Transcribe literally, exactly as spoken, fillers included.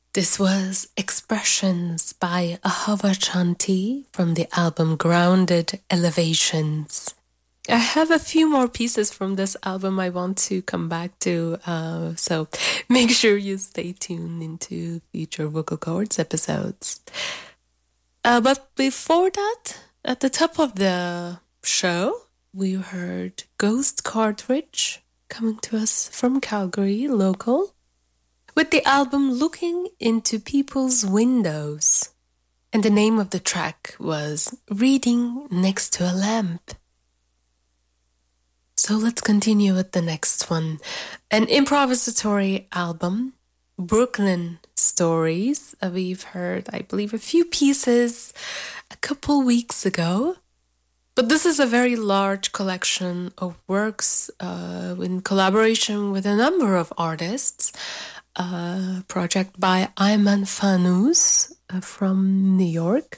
This was Expressions by Ahava Chanti from the album Grounded Elevations. I have a few more pieces from this album I want to come back to, uh, so make sure you stay tuned into future Vocal Chords episodes. Uh, but before that, at the top of the show, we heard Ghost Cartridge coming to us from Calgary, local, with the album Looking into People's Windows. And the name of the track was Reading Next to a Lamp. So let's continue with the next one. An improvisatory album, Brooklyn Stories. Uh, we've heard, I believe, a few pieces a couple weeks ago. But this is a very large collection of works uh, in collaboration with a number of artists. A project by Ayman Fanous uh, from New York.